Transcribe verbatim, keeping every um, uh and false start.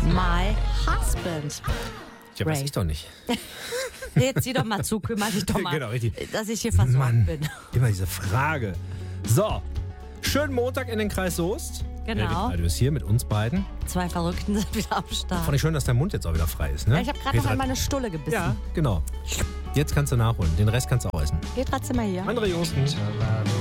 My husband. Ja, weiß ich doch nicht. Jetzt sieh doch mal zu, kümmere dich doch mal, Genau, richtig. dass ich hier versorgt Mann, bin. immer diese Frage. So, schönen Montag in den Kreis Soest. Genau. Du bist hier mit uns beiden. Zwei Verrückten sind wieder am Start. Fand ich schön, dass dein Mund jetzt auch wieder frei ist. Ne? Ja, ich habe gerade noch Petra- an meine Stulle gebissen. Ja, genau. Jetzt kannst du nachholen. Den Rest kannst du auch essen. Geht trotzdem mal hier. Andre Josten.